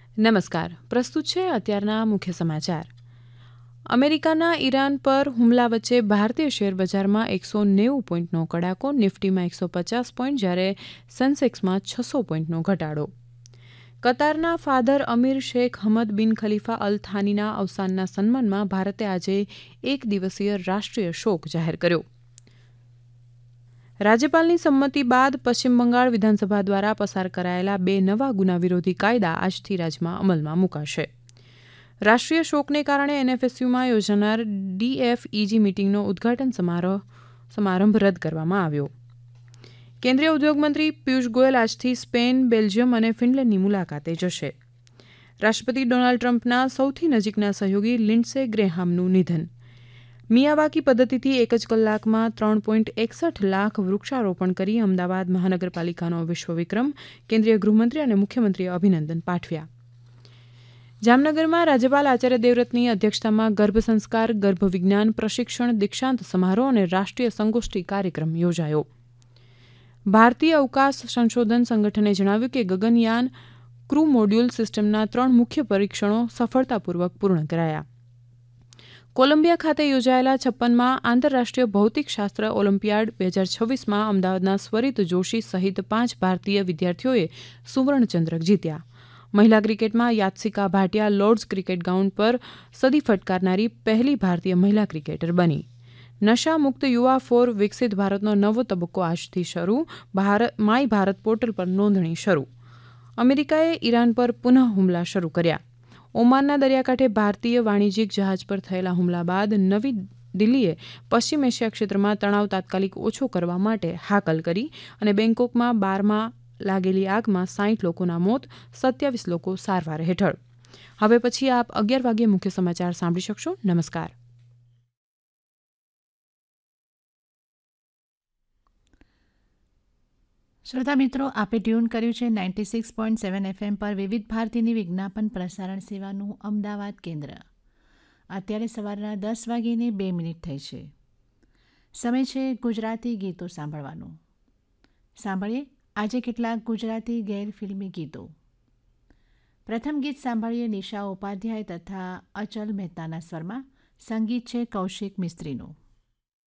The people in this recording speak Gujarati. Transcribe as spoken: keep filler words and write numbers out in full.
નમસ્કાર. પ્રસ્તુત છે અત્યારના મુખ્ય સમાચાર. અમેરિકાના ઈરાન પર હુમલા વચ્ચે ભારતીય શેર બજારમાં એકસો નેવું પોઈન્ટનો કડાકો, નિફ્ટીમાં એકસો પચાસ પોઈન્ટ, જ્યારે સેન્સેક્સમાં છસો પોઈન્ટનો ઘટાડો. કતારના ફાધર અમીર શેખ હમદ બિન ખલીફા અલ થાનીના અવસાનના સન્માનમાં ભારતે આજે એક દિવસીય રાષ્ટ્રીય શોક જાહેર કર્યો. રાજ્યપાલની સંમતિ બાદ પશ્ચિમ બંગાળ વિધાનસભા દ્વારા પસાર કરાયેલા બે નવા ગુના વિરોધી કાયદા આજથી રાજ્યમાં અમલમાં મૂકાશે. રાષ્ટ્રીય શોકને કારણે એનએફએસયુમાં યોજાનાર ડીએફઈજી મીટિંગનો ઉદઘાટન સમારોહ સમારંભ રદ કરવામાં આવ્યો. કેન્દ્રીય ઉદ્યોગ મંત્રી પિયુષ ગોયલ આજથી સ્પેન, બેલ્જિયમ અને ફિનલેન્ડની મુલાકાતે જશે. રાષ્ટ્રપતિ ડોનાલ્ડ ટ્રમ્પના સૌથી નજીકના સહયોગી લિન્ડસે ગ્રેહામનું નિધન. મિયાવાકી પદ્ધતિથી એક જ કલાકમાં ત્રણ પોઈન્ટ એકસઠ લાખ વૃક્ષારોપણ કરી અમદાવાદ મહાનગરપાલિકાનો વિશ્વ વિક્રમ, કેન્દ્રીય ગૃહમંત્રી અને મુખ્યમંત્રીએ અભિનંદન પાઠવ્યા. જામનગરમાં રાજ્યપાલ આચાર્ય દેવવ્રતની અધ્યક્ષતામાં ગર્ભ સંસ્કાર, ગર્ભ વિજ્ઞાન પ્રશિક્ષણ, દીક્ષાંત સમારોહ અને રાષ્ટ્રીય સંગોષ્ઠી કાર્યક્રમ યોજાયો. ભારતીય અવકાશ સંશોધન સંગઠને જણાવ્યું કે ગગનયાન ક્રૂ મોડ્યુલ સિસ્ટમના ત્રણ મુખ્ય પરીક્ષણો સફળતાપૂર્વક પૂર્ણ કરાયા. કોલંબિયા ખાતે યોજાયેલા છપ્પનમાં આંતરરાષ્ટ્રીય ભૌતિકશાસ્ત્ર ઓલિમ્પિયાડ બે હજાર છવ્વીસમાં અમદાવાદના સ્વરિત જોશી સહિત પાંચ ભારતીય વિદ્યાર્થીઓએ સુવર્ણચંદ્રક જીત્યા. મહિલા ક્રિકેટમાં યાત્સિકા ભાટિયા લોર્ડ્સ ક્રિકેટ ગ્રાઉન્ડ પર સદી ફટકારનારી પહેલી ભારતીય મહિલા ક્રિકેટર બની. નશા મુક્ત યુવા ફોર વિકસિત ભારતનો નવો તબક્કો આજથી શરૂ, ભારત માય ભારત પોર્ટલ પર નોંધણી શરૂ. અમેરિકાએ ઈરાન પર પુનઃ હુમલા શરૂ કર્યા. ઓમાનના દરિયાકાંઠે ભારતીય વાણિજ્યિક જહાજ પર થયેલા હુમલા બાદ નવી દિલ્હીએ પશ્ચિમ એશિયા ક્ષેત્રમાં તણાવ તાત્કાલિક ઓછો કરવા માટે હાકલ કરી અને બેંકોકમાં બારમાં લાગેલી આગમાં સાહીઠ લોકોના મોત, સત્યાવીસ લોકો સારવાર હેઠળ. હવે પછી આપ અગિયાર વાગ્યે મુખ્ય સમાચાર સાંભળી શકશો. નમસ્કાર. શ્રોતા મિત્રો, આપે ટ્યુન કર્યું છે ninety six point seven FM પર વિવિધ ભારતીની વિજ્ઞાપન પ્રસારણ સેવાનું અમદાવાદ કેન્દ્ર. અત્યારે સવારના દસ વાગીને બે મિનિટ થઈ છે. સમય છે ગુજરાતી ગીતો સાંભળવાનું. સાંભળીએ આજે કેટલાક ગુજરાતી ગેરફિલ્મી ગીતો. પ્રથમ ગીત સાંભળીએ નિશા ઉપાધ્યાય તથા અચલ મહેતાના સ્વરમાં. સંગીત છે કૌશિક મિસ્ત્રીનું.